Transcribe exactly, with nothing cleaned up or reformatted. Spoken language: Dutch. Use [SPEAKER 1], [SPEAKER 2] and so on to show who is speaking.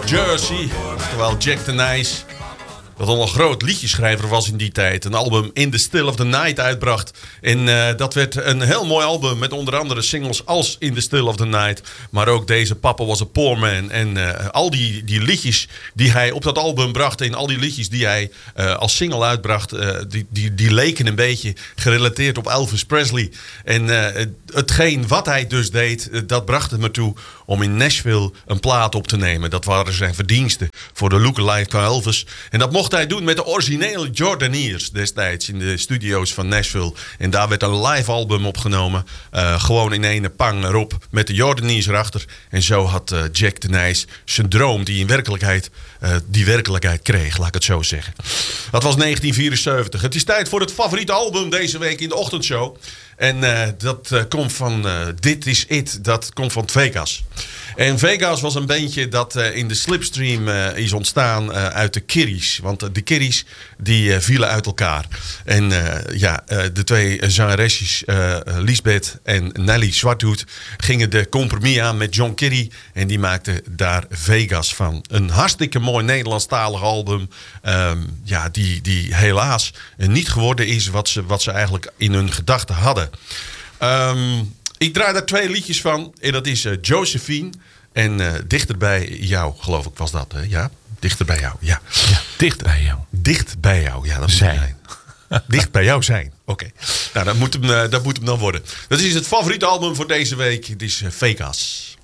[SPEAKER 1] Jersey, terwijl Jack the Nice, dat al een groot liedjeschrijver was in die tijd, een album In the Still of the Night uitbracht. En uh, dat werd een heel mooi album met onder andere singles als In the Still of the Night, maar ook deze Papa Was a Poor Man. En uh, al die, die liedjes die hij op dat album bracht en al die liedjes die hij uh, als single uitbracht, uh, die, die, die leken een beetje gerelateerd op Elvis Presley. En uh, hetgeen wat hij dus deed, uh, dat bracht hem ertoe om in Nashville een plaat op te nemen. Dat waren zijn verdiensten voor de lookalike van Elvis. En dat mocht hij doen met de originele Jordaniers destijds in de studio's van Nashville. En daar werd een live album opgenomen. Uh, gewoon in ene pang erop met de Jordaniers erachter. En zo had uh, Jack the Nice zijn droom die in werkelijkheid uh, die werkelijkheid kreeg, laat ik het zo zeggen. Dat was negentien vierenzeventig. Het is tijd voor het favoriete album deze week in de ochtendshow. En uh, dat uh, komt van uh, Dit Is It. Dat komt van Vegas. En Vegas was een bandje dat uh, in de slipstream uh, is ontstaan uh, uit de Kirries. Want uh, de Kirries die uh, vielen uit elkaar. En uh, ja, uh, de twee zangeresjes uh, Lisbeth en Nelly Zwarthoed gingen de compromis aan met John Kerry. En die maakten daar Vegas van. Een hartstikke mooi Nederlandstalig album. Um, ja, die, die helaas niet geworden is wat ze, wat ze eigenlijk in hun gedachten hadden. Um, ik draai daar twee liedjes van. En dat is uh, Josephine. En uh, Dichter bij jou, geloof ik was dat. Hè? Ja, Dichter bij jou. Ja.
[SPEAKER 2] Ja, dicht bij jou.
[SPEAKER 1] Dicht bij jou, ja. Dat
[SPEAKER 2] zijn.
[SPEAKER 1] Moet zijn. Dicht bij jou zijn. Oké. Okay. Nou, dat moet, hem, uh, dat moet hem dan worden. Dat is het favoriete album voor deze week. Het is uh, Vegas.